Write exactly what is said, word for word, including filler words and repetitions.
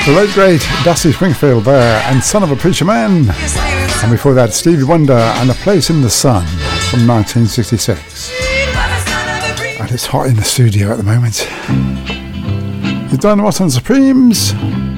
The late great Dusty Springfield there, and Son of a Preacher Man. And before that, Stevie Wonder and A Place in the Sun from nineteen sixty-six. And it's hot in the studio at the moment. The Dinah Ross and Supremes.